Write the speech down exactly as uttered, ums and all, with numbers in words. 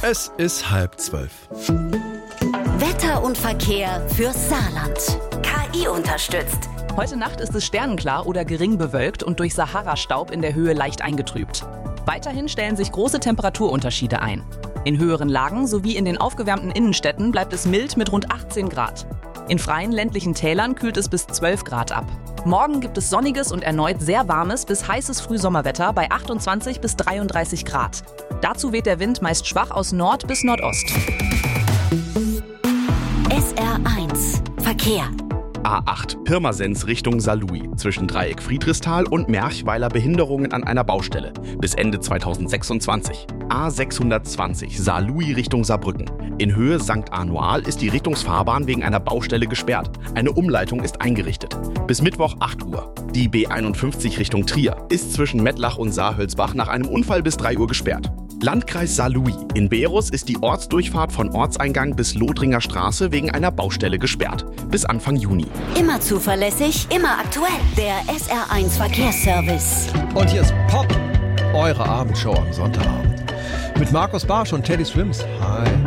Es ist halb zwölf. Wetter und Verkehr fürs Saarland. K I unterstützt. Heute Nacht ist es sternenklar oder gering bewölkt und durch Sahara-Staub in der Höhe leicht eingetrübt. Weiterhin stellen sich große Temperaturunterschiede ein. In höheren Lagen sowie in den aufgewärmten Innenstädten bleibt es mild mit rund achtzehn Grad. In freien ländlichen Tälern kühlt es bis zwölf Grad ab. Morgen gibt es sonniges und erneut sehr warmes bis heißes Frühsommerwetter bei achtundzwanzig bis dreiunddreißig Grad. Dazu weht der Wind meist schwach aus Nord bis Nordost. S R eins Verkehr. A acht Pirmasens Richtung Saarlouis zwischen Dreieck Friedrichsthal und Merchweiler Behinderungen an einer Baustelle bis Ende zweitausendsechsundzwanzig. A sechshundertzwanzig Saarlouis Richtung Saarbrücken. In Höhe Sankt Anual ist die Richtungsfahrbahn wegen einer Baustelle gesperrt. Eine Umleitung ist eingerichtet. Bis Mittwoch acht Uhr. Die B einundfünfzig Richtung Trier ist zwischen Mettlach und Saarhölzbach nach einem Unfall bis drei Uhr gesperrt. Landkreis Saarlouis. In Beerus ist die Ortsdurchfahrt von Ortseingang bis Lothringer Straße wegen einer Baustelle gesperrt. Bis Anfang Juni. Immer zuverlässig, immer aktuell. Der S R eins Verkehrsservice. Und hier ist Pop, eure Abendshow am Sonntagabend. Mit Markus Barsch und Teddy Swims. Hi.